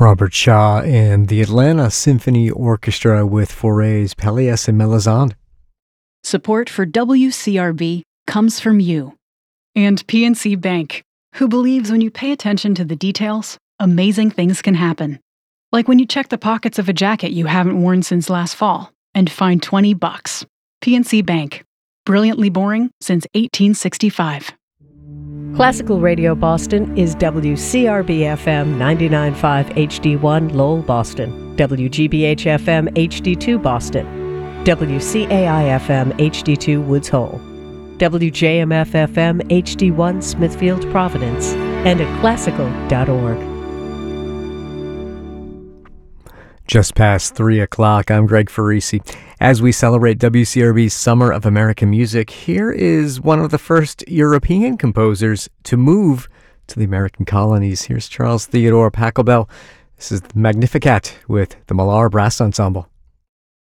Robert Shaw and the Atlanta Symphony Orchestra with Fauré's Pelléas et Mélisande. Support for WCRB comes from you. And PNC Bank, who believes when you pay attention to the details, amazing things can happen. Like when you check the pockets of a jacket you haven't worn since last fall and find $20. PNC Bank. Brilliantly boring since 1865. Classical Radio Boston is WCRB-FM 99.5 HD1 Lowell, Boston, WGBH-FM HD2 Boston, WCAI-FM HD2 Woods Hole, WJMF-FM HD1 Smithfield, Providence, and at classical.org. Just past 3 o'clock, I'm Greg Farisi. As we celebrate WCRB's Summer of American Music, here is one of the first European composers to move to the American colonies. Here's Charles Theodore Pachelbel. This is the Magnificat with the Millar Brass Ensemble.